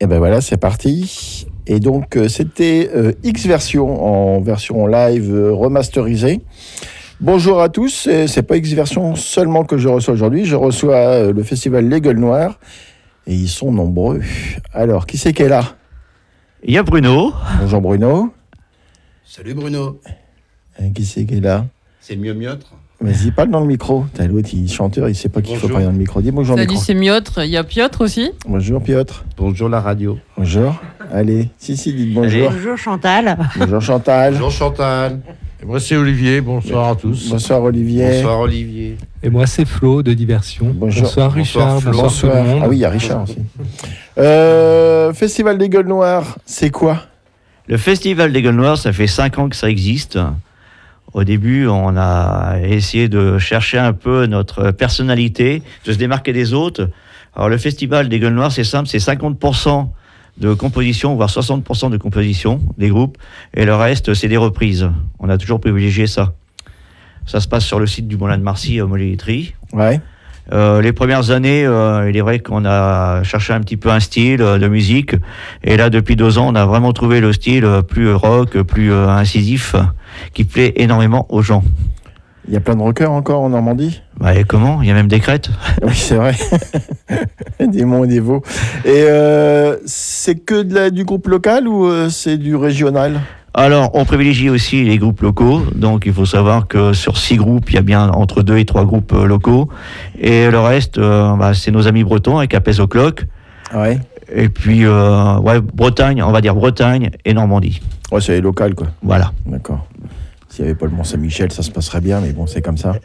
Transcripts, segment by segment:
Et ben voilà, c'est parti. Et donc, c'était X version, en version live remasterisée. Bonjour à tous, c'est pas X version seulement que je reçois aujourd'hui, je reçois le festival Les Gueules Noires, et ils sont nombreux. Alors, qui c'est qui est là ? Il y a Bruno. Bonjour Bruno. Salut Bruno. Qui c'est qui est là ? C'est Mieux-Miotre. Vas-y, parle dans le micro. T'as l'autre, il est chanteur, il sait pas qu'il faut parler dans le micro. Dis bonjour. Salut, micro. c'est Miotre. Il y a Piotr aussi. Bonjour Piotr. Bonjour la radio. Bonjour. Allez, dites bonjour. Bonjour Chantal. Bonjour Chantal. Bonjour Chantal. Et moi c'est Olivier, bonsoir à tous. Bonsoir Olivier. Bonsoir Olivier. Et moi c'est Flo de Diversion. Bonjour. Bonsoir Richard, Bonsoir, bonsoir tout le monde. Ah oui, il y a Richard aussi. Festival des Gueules Noires, c'est quoi ? Le Festival des Gueules Noires, ça fait 5 ans que ça existe. Au début, on a essayé de chercher un peu notre personnalité, de se démarquer des autres. Alors le Festival des Gueules Noires, c'est simple, c'est 50% de composition, voire 60% de composition des groupes, et le reste, c'est des reprises. On a toujours privilégié ça. Ça se passe sur le site du Moulin de Marcy, à Montlétry. Ouais. Les premières années, il est vrai qu'on a cherché un petit peu un style de musique, et là depuis 2 ans on a vraiment trouvé le style plus rock, plus incisif, qui plaît énormément aux gens. Il y a plein de rockers encore en Normandie ? Bah, et comment ? Il y a même des crêtes. Oui, c'est vrai. Des monts et des veaux. Et c'est que du groupe local ou c'est du régional ? Alors, on privilégie aussi les groupes locaux. Donc, il faut savoir que sur 6 groupes, il y a bien entre 2 et 3 groupes locaux. Et le reste, c'est nos amis bretons avec Apes au Clock. Ouais. Et puis, Bretagne, on va dire Bretagne et Normandie. Ouais, c'est local, quoi. Voilà. D'accord. S'il n'y avait pas le Mont-Saint-Michel, ça se passerait bien, mais bon, c'est comme ça.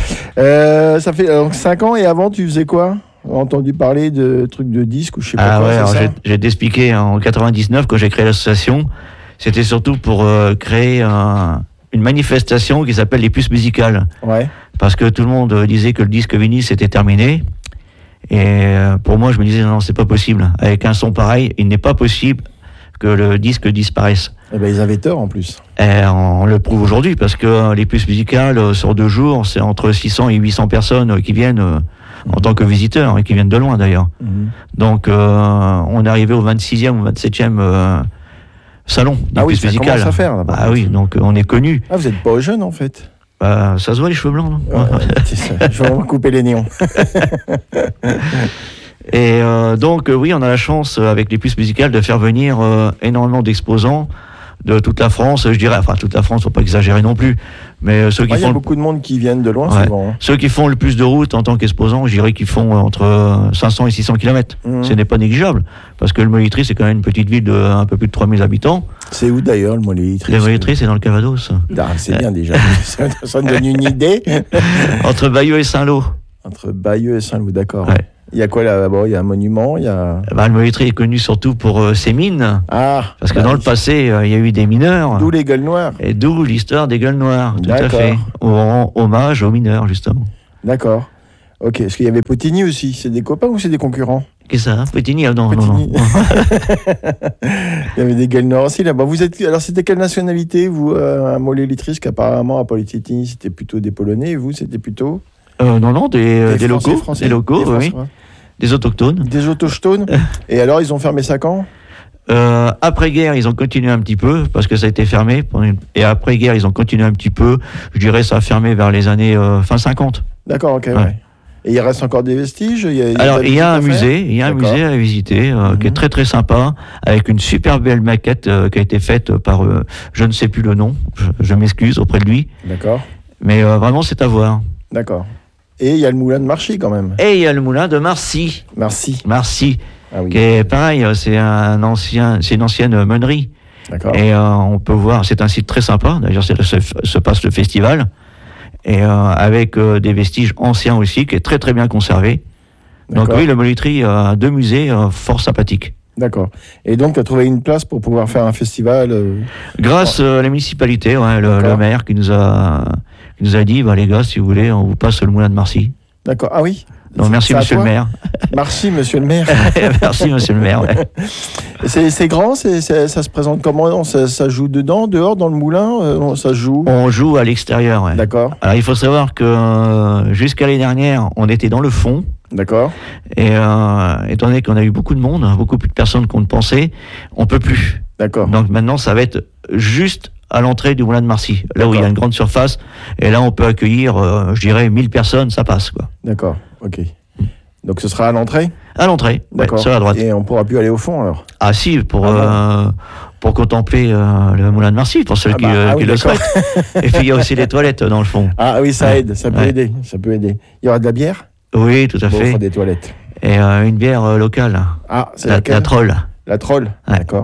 Ça fait donc 5 ans, et avant, tu faisais quoi ? On a entendu parler de trucs de disques ou je sais pas quoi, Ouais, alors c'est ça ? j'ai expliqué en 99, quand j'ai créé l'association, c'était surtout pour créer une manifestation qui s'appelle les puces musicales. Ouais. Parce que tout le monde disait que le disque vinyle c'était terminé. Et pour moi, je me disais non, c'est pas possible. Avec un son pareil, il n'est pas possible que le disque disparaisse. Eh ben, ils avaient tort en plus. Et on le prouve aujourd'hui parce que les puces musicales, sur 2 jours, c'est entre 600 et 800 personnes qui viennent en tant que visiteurs et qui viennent de loin d'ailleurs. Donc, on est arrivé au 26e ou 27e salon des puces musicales. Ça commence à faire là-bas. Ah oui, donc on est connu. Ah, vous n'êtes pas jeune en fait. Ça se voit les cheveux blancs, non ? C'est ça. Je vais vraiment couper les néons. Et donc, oui, on a la chance, avec les puces musicales, de faire venir énormément d'exposants de toute la France, je dirais. Enfin, toute la France, faut pas exagérer non plus. Mais ceux qui Il y a beaucoup de monde qui viennent de loin souvent. Ceux qui font le plus de route en tant qu'exposants, je dirais qu'ils font entre 500 et 600 km. Ce n'est pas négligeable. Parce que le Montlétry, c'est quand même une petite ville de un peu plus de 3000 habitants. C'est où d'ailleurs le Montlétry ? Le Montlétry, c'est dans le Calvados. Ah, c'est bien déjà. Ça me donne une idée. Entre Bayeux et Saint-Lô. Entre Bayeux et Saint-Lô, d'accord. Ouais. Il y a quoi là-bas ? Il y a un monument, il y a... Le Montlétry est connu surtout pour ses mines. Ah, parce que dans le passé, il y a eu des mineurs. D'où les Gueules Noires. Et d'où l'histoire des Gueules Noires, tout à D'accord. fait. On rend hommage aux mineurs, justement. D'accord. Ok, est-ce qu'il y avait Potigny aussi ? C'est des copains ou c'est des concurrents ? Qu'est-ce que ça ? Potigny ? Non. Potigny. Il y avait des Gueules Noires aussi là-bas. Alors c'était quelle nationalité, vous, à Montlétry, qu'apparemment à Poligny, c'était plutôt des Polonais, et vous, c'était plutôt... Non, des locaux. Français, des locaux, oui. Des autochtones. Des autochtones. Et alors, ils ont fermé ça quand ? Après-guerre, ils ont continué un petit peu, parce que ça a été fermé. Et après-guerre, ils ont continué un petit peu. Je dirais ça a fermé vers les années fin 50. D'accord, ok, ouais. Et il reste encore des vestiges ? Il y a un musée, à visiter, qui est très très sympa, avec une super belle maquette qui a été faite par, je ne sais plus le nom, je m'excuse auprès de lui. D'accord. Mais vraiment, c'est à voir. D'accord. Et il y a le moulin de Marcy quand même. Et il y a le moulin de Marcy. Marcy. Ah oui. Qui est pareil, c'est une ancienne meunerie. D'accord. Et on peut voir, c'est un site très sympa. D'ailleurs, c'est là se passe le festival. Et avec des vestiges anciens aussi, qui est très très bien conservé. D'accord. Donc oui, le Montlétry a 2 musées fort sympathiques. D'accord. Et donc, tu as trouvé une place pour pouvoir faire un festival Grâce à la municipalité, le maire qui nous a dit, les gars, si vous voulez, on vous passe le moulin de Marcy. D'accord. Ah oui. Donc merci, monsieur le maire. Merci, monsieur le maire. Merci, monsieur le maire. Ouais. C'est grand, ça se présente comment ? Ça joue dedans, dehors, dans le moulin ça joue On joue à l'extérieur. Ouais. D'accord. Alors, il faut savoir que jusqu'à l'année dernière, on était dans le fond. D'accord. Et étant donné qu'on a eu beaucoup de monde, beaucoup plus de personnes qu'on ne pensait, on peut plus. D'accord. Donc maintenant, ça va être juste à l'entrée du Moulin de Marcy, là où il y a une grande surface. Et là, on peut accueillir, je dirais, 1000 personnes, ça passe, quoi. D'accord, ok. Donc ce sera à l'entrée? À l'entrée, D'accord. sur la droite. Et on pourra plus aller au fond alors? Ah si, pour contempler le Moulin de Marcy, pour ceux qui le d'accord. souhaitent. Et puis il y a aussi les toilettes dans le fond. Ah oui, ça aide, ça peut aider, ça peut aider. Il y aura de la bière? Oui, tout à Bon, il fait. faut des toilettes. Et une bière locale. Ah, c'est La Troll. La Troll, Ouais. d'accord.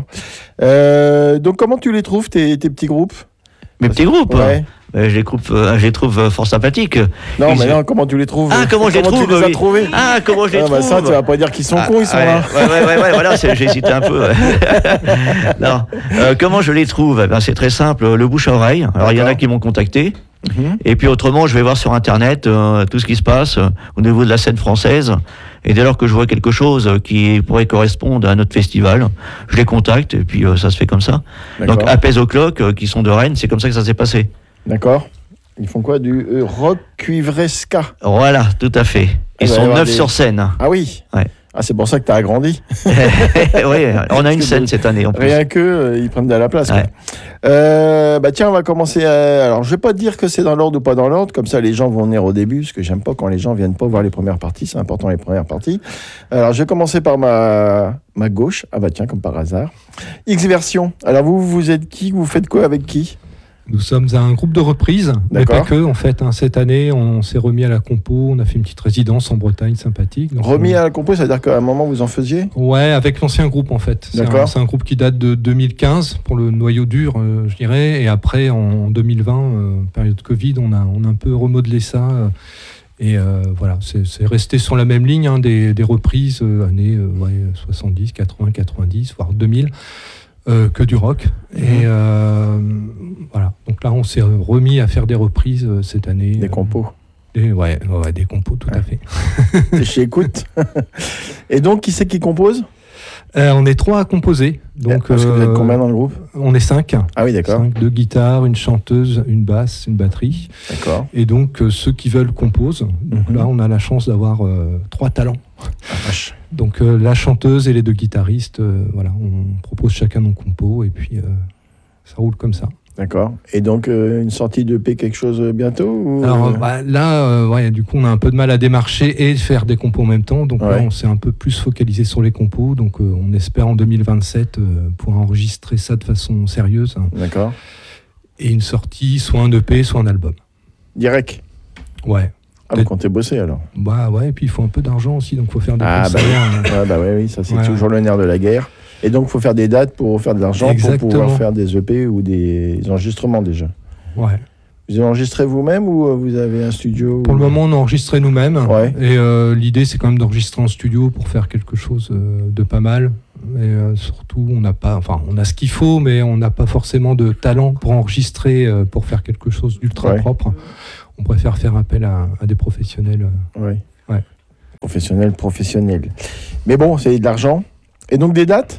Donc comment tu les trouves, tes petits groupes? Mes petits groupes, Ouais. je les trouve fort sympathiques. Non, Ils- mais non, comment tu les trouves? Ah, comment je les trouve, tu les as oui. trouvés? Ah, comment je les Ah, bah trouve ça, tu vas pas dire qu'ils sont cons, ils sont ouais, là. Ouais, voilà, j'ai hésité un peu. Ouais. Non, comment je les trouve? Eh ben, c'est très simple, le bouche à oreille. Alors, il y en a D'accord. qui m'ont contacté. Mhm. Et puis autrement, je vais voir sur Internet tout ce qui se passe au niveau de la scène française. Et dès lors que je vois quelque chose qui pourrait correspondre à notre festival, je les contacte et puis ça se fait comme ça. Donc D'accord. Apaiz au Clock, qui sont de Rennes, c'est comme ça que ça s'est passé. D'accord. Ils font quoi? Du rock cuivresca. Voilà, tout à fait. va Ils y sont avoir 9 des- sur scène. Ah oui. Ouais. Ah, c'est pour ça que tu as agrandi. Oui, on a une scène cette année en plus. Rien que, ils prennent de la place. quoi. Bah tiens, on va commencer. Alors, je vais pas te dire que c'est dans l'ordre ou pas dans l'ordre, comme ça les gens vont venir au début, parce que j'aime pas quand les gens viennent pas voir les premières parties. C'est important les premières parties. Alors, je vais commencer par ma gauche. Ah bah tiens, comme par hasard. X-Version. Alors vous êtes qui? Vous faites quoi avec qui? Nous sommes un groupe de reprises, mais D'accord. pas que en fait. Cette année, on s'est remis à la compo, on a fait une petite résidence en Bretagne sympathique. Donc, Remis à la compo, c'est-à-dire qu'à un moment vous en faisiez? Ouais, avec l'ancien groupe en fait. D'accord. C'est un groupe qui date de 2015 pour le noyau dur, je dirais. Et après, en 2020, période Covid, on a un peu remodelé ça. Et voilà, c'est resté sur la même ligne, hein, des reprises années 70, 80, 90, voire 2000. Que du rock. Et voilà. Donc là, on s'est remis à faire des reprises cette année. Des compos. Ouais, des compos, tout à fait. C'est chez Écoute. Et donc, qui c'est qui compose? On est 3 à composer. Donc, Parce que vous êtes combien dans le groupe? On est 5. Ah oui, d'accord. 2 guitares, une chanteuse, une basse, une batterie. D'accord. Et donc, ceux qui veulent composent. Donc là, on a la chance d'avoir 3 talents. Ah, vache. Donc la chanteuse et les 2 guitaristes, voilà, on propose chacun nos compos et puis ça roule comme ça. D'accord. Et donc, une sortie d'EP quelque chose bientôt ou... Alors là, ouais, du coup, on a un peu de mal à démarcher et faire des compos en même temps. Donc là, Ouais. on s'est un peu plus focalisé sur les compos. Donc on espère en 2027 pouvoir enregistrer ça de façon sérieuse. Hein, D'accord. et une sortie, soit un EP, soit un album. Direct. Ouais. Ah, vous comptez bosser alors? Bah ouais, et puis il faut un peu d'argent aussi, donc il faut faire des Ah, bah concerts. hein. Ouais, bah oui, ça c'est Ouais, toujours le nerf de la guerre. Et donc, il faut faire des dates pour faire de l'argent, pour Exactement. pouvoir faire des EP ou des enregistrements déjà. Ouais. Vous enregistrez vous-même ou vous avez un studio? Pour le moment, on a enregistré nous-mêmes. Ouais. Et l'idée, c'est quand même d'enregistrer en studio pour faire quelque chose de pas mal. Et surtout, on a ce qu'il faut, mais on n'a pas forcément de talent pour enregistrer, pour faire quelque chose d'ultra Ouais. propre. On préfère faire appel à des professionnels. Oui. Ouais. Professionnel. Mais bon, c'est de l'argent. Et donc, des dates?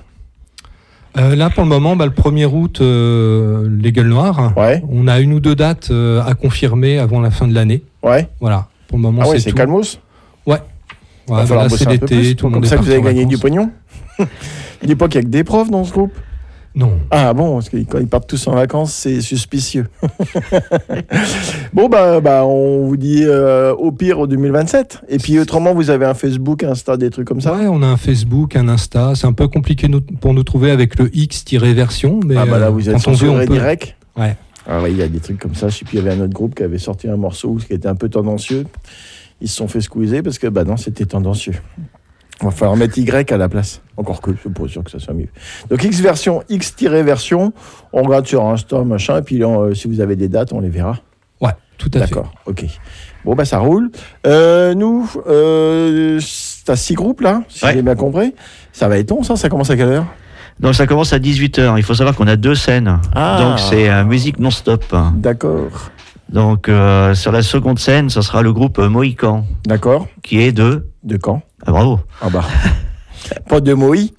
Là, pour le moment, le 1er août, les Gueules Noires. Ouais. On a 1 ou 2 dates à confirmer avant la fin de l'année. Ouais. Voilà. Pour le moment, Ah ouais, c'est c'est tout. calmos. Ouais. Va falloir Voilà, bosser c'est un peu plus. l'été, tout le monde Comme est ça que vous parti avez en gagné du vacances. pognon. Il n'est pas qu'il y a que des profs dans ce groupe. Non. Ah bon, parce que quand ils partent tous en vacances, c'est suspicieux. Bon, bah, on vous dit au pire au 2027. Et puis autrement, vous avez un Facebook, Insta, des trucs comme ça? Ouais, on a un Facebook, un Insta. C'est un peu compliqué pour nous trouver avec le X-version. Mais Ah bah là, vous êtes quand on veut, on censuré peut. direct. Ouais. Ah oui, il y a des trucs comme ça. Je sais plus, il y avait un autre groupe qui avait sorti un morceau qui était un peu tendancieux. Ils se sont fait squeezer parce que, bah non, c'était tendancieux. Il va falloir mettre Y à la place. Encore que, je suis pas sûr que ça soit mieux. Donc, X-version, X-version, on regarde sur Insta, machin, et puis si vous avez des dates, on les verra. Ouais, tout à fait. D'accord, ok. Bon, bah ça roule. Nous, t'as 6 groupes, là, si Ouais. j'ai bien compris. Ça va être long, ça commence à quelle heure? Donc ça commence à 18h. Il faut savoir qu'on a 2 scènes. Ah. Donc c'est musique non-stop. D'accord, Donc sur la seconde scène, ça sera le groupe Mohican, d'accord. qui est de... De quand? Ah bravo. Ah bah... Pas de Moïse.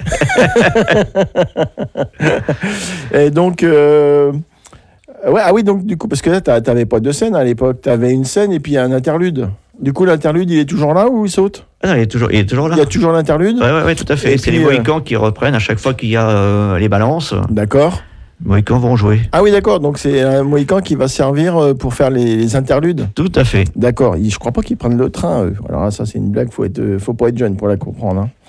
Et donc, ouais, ah oui, donc du coup, parce que là, t'avais pas 2 scènes à l'époque, t'avais une scène et puis un interlude. Du coup, l'interlude, il est toujours là ou il saute? Ah non, il est toujours là. Il y a toujours l'interlude. Ouais, tout à fait. Et C'est puis, les Mohicans qui reprennent à chaque fois qu'il y a les balances. D'accord. Les Mohicans vont jouer. Ah oui, d'accord. Donc c'est un Mohican qui va servir pour faire les interludes. Tout à fait. D'accord. Je crois pas qu'ils prennent le train, eux. Alors là, ça, c'est une blague. Faut pas être jeune pour la comprendre. Hein.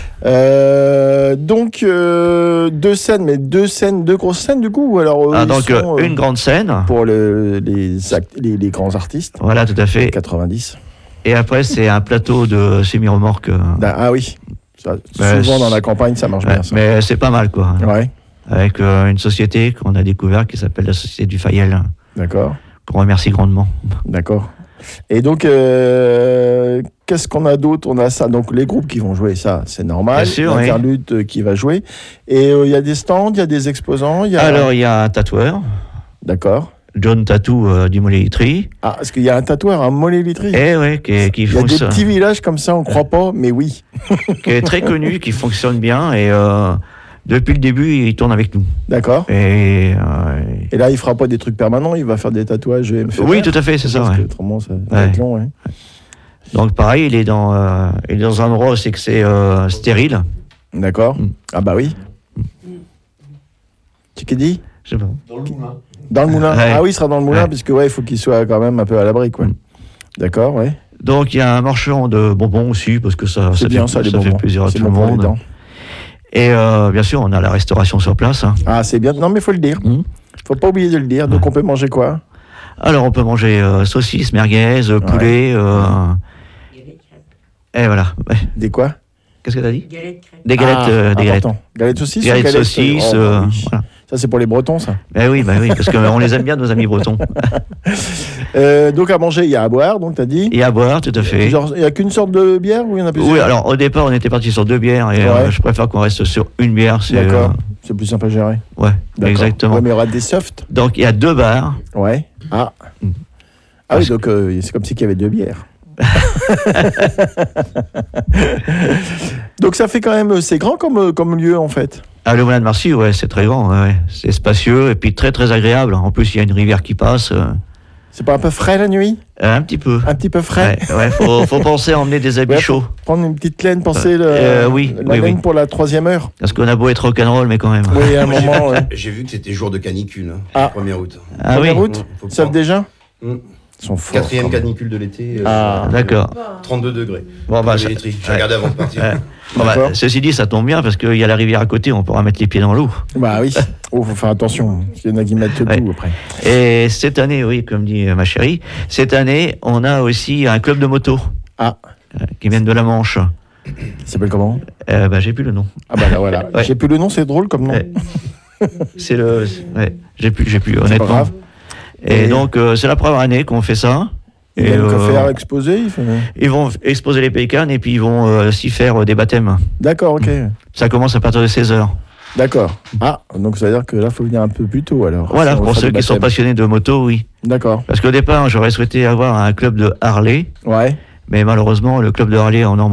Donc, deux scènes, mais deux grosses scènes, du coup. Ou alors, Donc, une grande scène. Pour les grands artistes. Voilà, tout à fait. 90. Et après, c'est un plateau de semi-remorque. Ah oui. Ça, souvent, dans la campagne, ça marche bien, ça. Mais c'est pas mal, quoi. Ouais. Avec une société qu'on a découverte qui s'appelle la Société du Fayel. D'accord. Qu'on remercie grandement. D'accord. Et donc, qu'est-ce qu'on a d'autre? On a ça, donc les groupes qui vont jouer, ça, c'est normal. Bien sûr, l'interlude qui va jouer. Et il y a des stands, il y a des exposants. Alors, il y a un tatoueur. D'accord. John Tattoo du Mollet-Litry. Ah, parce qu'il y a un tatoueur à Mollet-Litry. Eh oui, qui il y a des petits villages comme ça, on ne croit pas, mais oui. Qui est très connu, qui fonctionne bien. Et depuis le début, il tourne avec nous. D'accord. Et là, il ne fera pas des trucs permanents, il va faire des tatouages. Oui, tout à fait, c'est ça. Parce que autrement, ça va être long. Ouais. Donc, pareil, il est dans un endroit où c'est que c'est stérile. D'accord. Ah, bah oui. Tu qu'est dit? Je sais pas. Dans le moulin. Dans le moulin. Ouais. Ah oui, il sera dans le moulin, parce que il faut qu'il soit quand même un peu à l'abri, quoi. D'accord, ouais. Donc, il y a un marchand de bonbons aussi, parce que ça fait plaisir à tout le monde. Et bien sûr, on a la restauration sur place. Hein. Ah, c'est bien. Non, mais il faut le dire. Faut pas oublier de le dire. Donc, on peut manger quoi? Alors, on peut manger saucisses, merguez, poulet. Et voilà. Ouais. Des quoi? Qu'est-ce que tu as dit? Des galettes. Des galettes. Galettes saucisses? Galettes saucisses. Oui. Voilà. Ça, c'est pour les Bretons, ça. Oui, parce qu'on les aime bien, nos amis bretons. Donc, à manger, il y a à boire, donc tu as dit? Et à boire, tout à fait. Il n'y a qu'une sorte de bière ou il y en a plusieurs? Oui, alors au départ, on était parti sur 2 bières et je préfère qu'on reste sur une bière. D'accord. C'est plus simple à gérer. Ouais, exactement. Ouais, mais il y aura des softs. Donc, il y a 2 bars. Ouais. Ah. Ah oui, donc c'est comme si il y avait 2 bières. Donc ça fait quand même, c'est grand comme lieu en fait. Ah, le Moulin de Marcy, ouais, c'est très grand, ouais. C'est spacieux et puis très très agréable. En plus, il y a une rivière qui passe. C'est pas un peu frais la nuit? Un petit peu. Un petit peu frais. Ouais, faut penser à emmener des habits chauds. Prendre une petite laine, penser oui, laine pour la 3e heure. Parce qu'on a beau être rock'n'roll, mais quand même. Oui, à un moment. J'ai vu que c'était jour de canicule, Ah. 1er août. Ah oui. 1er août, ils savent déjà? Ils sont forts. 4e canicule de l'été. D'accord. 32 degrés. Bon, bah, J'ai regardé avant de partir. Bon, bah, ceci dit, ça tombe bien parce qu'il y a la rivière à côté, on pourra mettre les pieds dans l'eau. Bah oui. Oh, faut faire attention. Il y en a qui mettent tout après. Et cette année, oui, comme dit ma chérie, cette année, on a aussi un club de moto. Ah. Qui viennent de la Manche. Il s'appelle comment? J'ai plus le nom. Ah bah là, voilà. Ouais. J'ai plus le nom, c'est drôle comme nom. C'est le. Ouais, j'ai plus, honnêtement. C'est pas grave. Et donc, c'est la première année qu'on fait ça. Ils vont faire exposer. Ils vont exposer les pécanes et puis ils vont aussi faire des baptêmes. D'accord, ok. Ça commence à partir de 16h. D'accord. Ah, donc ça veut dire que là, il faut venir un peu plus tôt alors. Voilà, pour ceux qui sont passionnés de moto, oui. D'accord. Parce qu'au départ, j'aurais souhaité avoir un club de Harley. Ouais. Mais malheureusement, le club de Harley en Normandie